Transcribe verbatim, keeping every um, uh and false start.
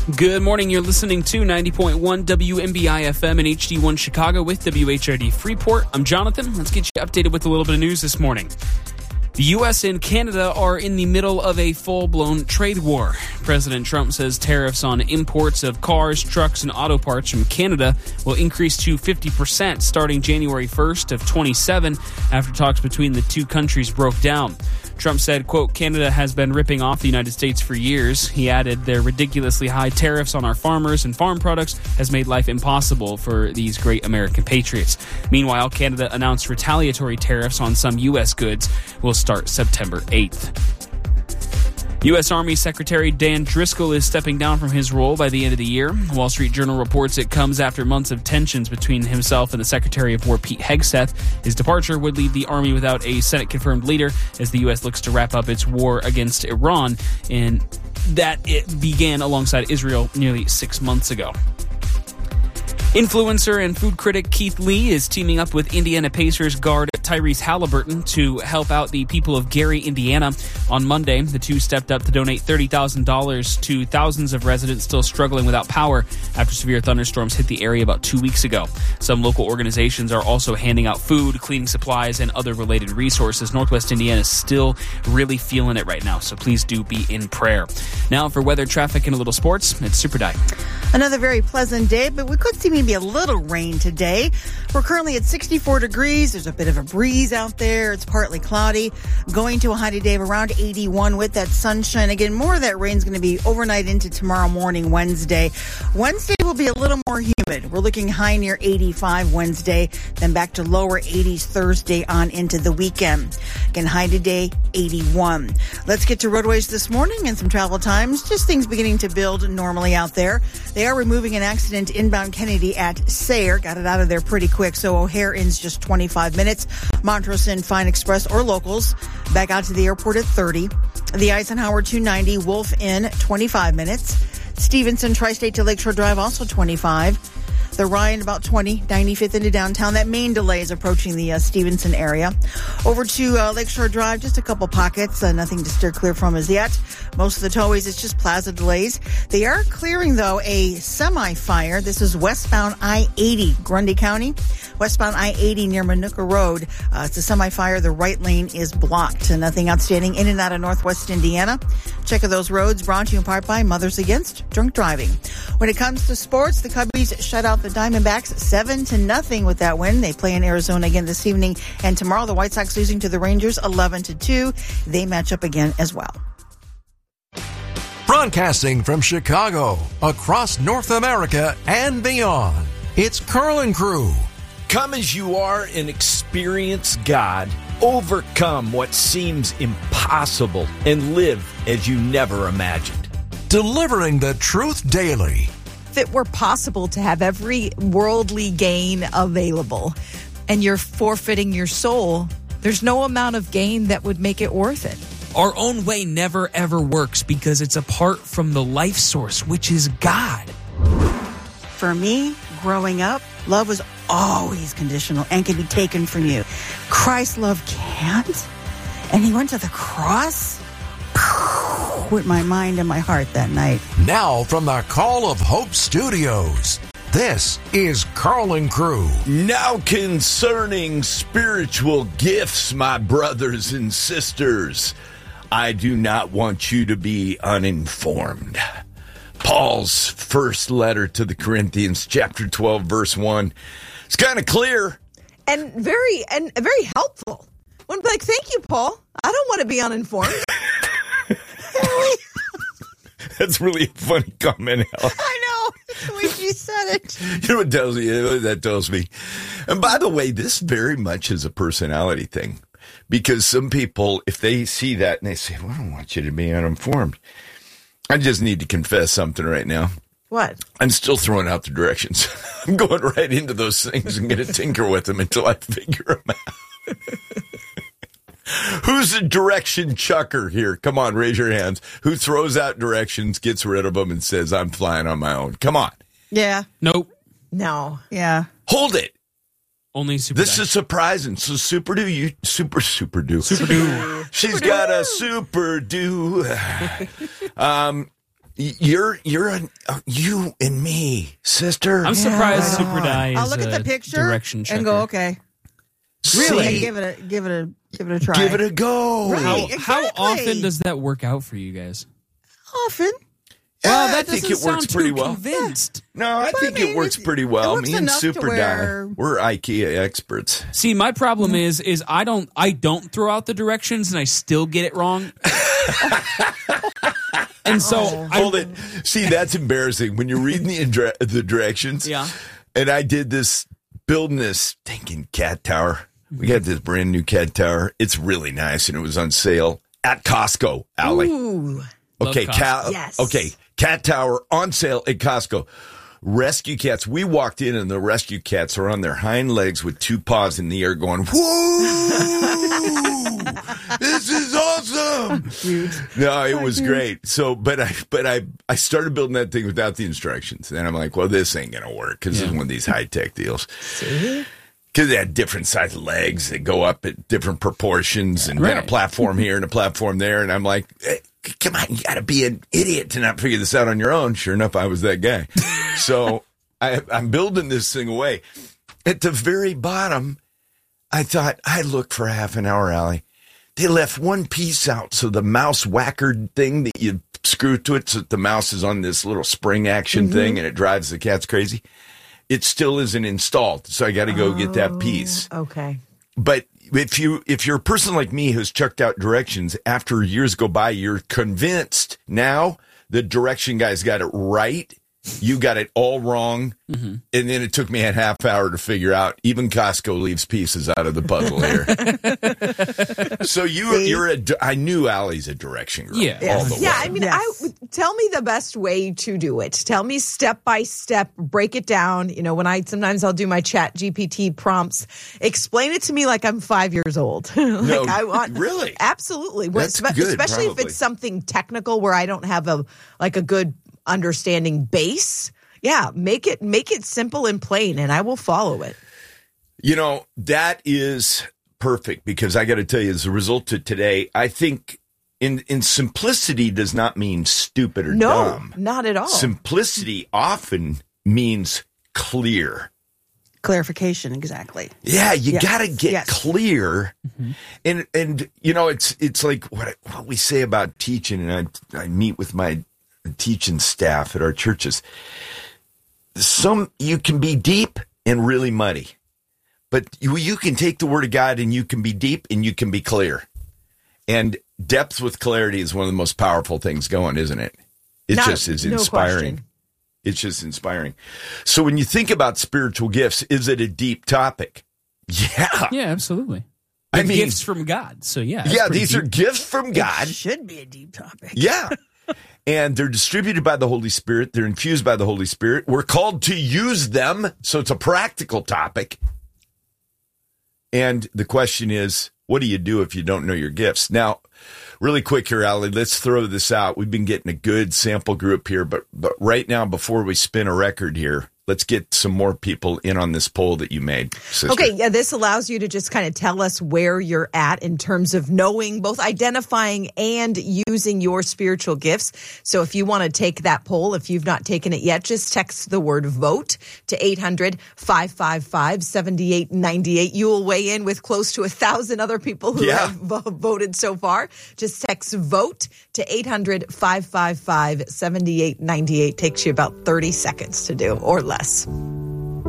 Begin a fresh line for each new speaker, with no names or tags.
Good morning. You're listening to ninety point one W M B I F M and H D one Chicago with W H I D Freeport. I'm Jonathan. Let's get you updated with a little bit of news this morning. The U S and Canada are in the middle of a full-blown trade war. President Trump says tariffs on imports of cars, trucks, and auto parts from Canada will increase to fifty percent starting January first of twenty-seven after talks between the two countries broke down. Trump said, quote, Canada has been ripping off the United States for years. He added their ridiculously high tariffs on our farmers and farm products has made life impossible for these great American patriots. Meanwhile, Canada announced retaliatory tariffs on some U S goods will start September eighth. U S. Army Secretary Dan Driscoll is stepping down from his role by the end of the year. Wall Street Journal reports it comes after months of tensions between himself and the Secretary of War Pete Hegseth. His departure would leave the Army without a Senate-confirmed leader as the U S looks to wrap up its war against Iran, and that it began alongside Israel nearly six months ago. Influencer and food critic Keith Lee is teaming up with Indiana Pacers guard Tyrese Halliburton to help out the people of Gary, Indiana. On Monday, the two stepped up to donate thirty thousand dollars to thousands of residents still struggling without power after severe thunderstorms hit the area about two weeks ago. Some local organizations are also handing out food, cleaning supplies, and other related resources. Northwest Indiana is still really feeling it right now, so please do be in prayer. Now for weather, traffic, and a little sports, it's Super Di.
Another very pleasant day, but we could see maybe a little rain today. We're currently at sixty-four degrees. There's a bit of a breeze out there. It's partly cloudy. Going to a high today of around eighty-one with that sunshine. Again, more of that rain is going to be overnight into tomorrow morning, Wednesday. Wednesday will be a little more humid. We're looking high near eighty-five Wednesday, then back to lower eighties Thursday on into the weekend. Again, high today, eighty-one. Let's get to roadways this morning and some travel times. Just things beginning to build normally out there. They are removing an accident inbound Kennedy at Sayre. Got it out of there pretty quick, so O'Hare ends just twenty-five minutes. Montrose and Fine Express or locals back out to the airport at thirty. The Eisenhower two ninety Wolf Inn, twenty-five minutes. Stevenson Tri-State to Lakeshore Drive, also twenty-five. The Ryan, about twenty, ninety-fifth into downtown. That main delay is approaching the uh, Stevenson area. Over to uh, Lakeshore Drive, just a couple pockets, uh, nothing to steer clear from as yet. Most of the tollways, it's just plaza delays. They are clearing, though, a semi-fire. This is westbound I eighty, Grundy County. Westbound I eighty near Manuka Road. Uh, it's a semi-fire. The right lane is blocked. And nothing outstanding in and out of Northwest Indiana. Check of those roads brought to you in part by Mothers Against Drunk Driving. When it comes to sports, the Cubbies shut out the Diamondbacks seven to nothing with that win. They play in Arizona again this evening. And tomorrow, the White Sox losing to the Rangers eleven to two. They match up again as well.
Broadcasting from Chicago, across North America and beyond, it's Carl and Crew.
Come as you are and experience God. Overcome what seems impossible and live as you never imagined.
Delivering the truth daily.
If it were possible to have every worldly gain available and you're forfeiting your soul, there's no amount of gain that would make it worth it.
Our own way never, ever works because it's apart from the life source, which is God.
For me, growing up, love was always conditional and can be taken from you. Christ's love can't. And he went to the cross with my mind and my heart that night.
Now from the Call of Hope Studios, this is Carl and Crew.
Now concerning spiritual gifts, my brothers and sisters, I do not want you to be uninformed. Paul's first letter to the Corinthians, chapter twelve, verse one. It's kind of clear.
And very and very helpful. One like, thank you, Paul. I don't want to be uninformed.
That's really a funny comment, Ella.
I know. The way she said it.
You know what tells me? That tells me. And by the way, this very much is a personality thing. Because some people, if they see that and they say, well, I don't want you to be uninformed. I just need to confess something right now.
What?
I'm still throwing out the directions. I'm going right into those things and going to tinker with them until I figure them out. Who's a direction chucker here? Come on, raise your hands. Who throws out directions, gets rid of them, and says, I'm flying on my own? Come on.
Yeah.
Nope.
No.
Yeah.
Hold it.
Only Super
This
Di.
is surprising. So Super Do, you super super do.
Super Do.
She's got a super do. um, You're you're a, uh, you and me, sister.
I'm surprised
Yeah.
Super Die is
I'll look at
a
the picture
direction checker.
and go, okay.
Really?
And give it a give it a give it a try.
Give it a go.
Right.
How,
Exactly.
how often does that work out for you guys?
Often.
Well,
I
that
think
doesn't
it works
sound
pretty
too
well.
convinced.
No, I
But
think
I mean,
it works
it-
pretty well.
it works
Me and
enough to
Super
where-
Die, we're IKEA experts.
See, my problem is is I don't I don't throw out the directions and I still get it wrong. And so
Oh.
I,
Hold it. See, that's embarrassing when you're reading the indre- the directions.
Yeah.
And I did this building this stinking cat tower. We got this brand new cat tower. It's really nice, and it was on sale at Costco, Allie.
Ooh.
Okay,
Love
cat.
Costco. Yes.
Okay, cat tower on sale at Costco. Rescue cats. We walked in, and the rescue cats are on their hind legs with two paws in the air, going, "Whoa! This is awesome!" No, it was great. So, but I, but I, I started building that thing without the instructions, and I'm like, "Well, this ain't gonna work because it's one of these high tech deals." Because they had different size legs that go up at different proportions, and then a
Right.
platform here and a platform there, and I'm like, hey, come on, you got to be an idiot to not figure this out on your own. Sure enough, I was that guy. So I, I'm building this thing away. At the very bottom, I thought I'd look for a half an hour, Allie. They left one piece out, so the mouse whacker thing that you screw to it, so that the mouse is on this little spring action thing, and it drives the cats crazy. It still isn't installed, so I got to go get that piece.
Okay.
But if you if you're a person like me who's chucked out directions, after years go by, you're convinced now the direction guys got it right. You got it all wrong.
Mm-hmm.
And then it took me a half hour to figure out. Even Costco leaves pieces out of the puzzle here. So you, you're a. I knew Allie's a direction girl.
Yeah.
all the
Yeah,
way.
I mean,
Yes.
I tell me the best way to do it. Tell me step by step, break it down. You know, when I sometimes I'll do my Chat G P T prompts, explain it to me like I'm five years old. like
No,
I want
really?
absolutely. When-
That's
spe-
good,
especially
probably.
if it's something technical where I don't have a like a good understanding base. Yeah, make it make it simple and plain, and I will follow it.
You know, that is perfect because I got to tell you, as a result of today, I think in, in simplicity does not mean stupid or
No,
dumb.
not at all.
Simplicity often means clear.
Clarification, exactly.
Yeah, you
Yes,
got to get
yes.
clear. And, and, you know, it's, it's like what, what we say about teaching. And I, I meet with my teaching staff at our churches. Some, you can be deep and really muddy. But you, you can take the word of God and you can be deep and you can be clear. And depth with clarity is one of the most powerful things going, isn't it? It
Not-
just is
no
inspiring.
question.
It's just inspiring. So when you think about spiritual gifts, is it a deep topic? Yeah.
yeah, absolutely.
I
They're
mean-
gifts from God. So yeah, that's
Yeah,
pretty
these are
deep.
gifts from God.
It should be a deep topic.
Yeah. And they're distributed by the Holy Spirit. They're infused by the Holy Spirit. We're called to use them. So it's a practical topic. And the question is, what do you do if you don't know your gifts? Now, really quick here, Allie, let's throw this out. We've been getting a good sample group here, but, but right now, before we spin a record here, let's get some more people in on this poll that you made, sister.
Okay, yeah, this allows you to just kind of tell us where you're at in terms of knowing, both identifying and using your spiritual gifts. So if you want to take that poll, if you've not taken it yet, just text the word vote to eight hundred, five five five, seven eight nine eight. You will weigh in with close to a thousand other people who
Yeah.
have vo- voted so far. Just text vote to eight hundred, five five five, seven eight nine eight. Takes you about thirty seconds to do or less.